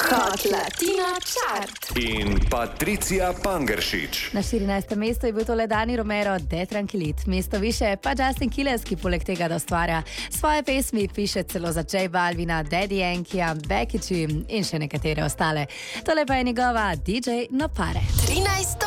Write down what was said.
Hot Latina Chart. In Patricia Pangeršič. Na 14. mestu je bil tole Dani Romero, De Tranquilit. Mesto više pa Justin Quiles, ki poleg tega, da ustvarja svoje pesmi, piše celo za J Balvina, Daddy Yankija, Becky G in še nekatere ostale. Tole pa je njegova DJ na pare. 13.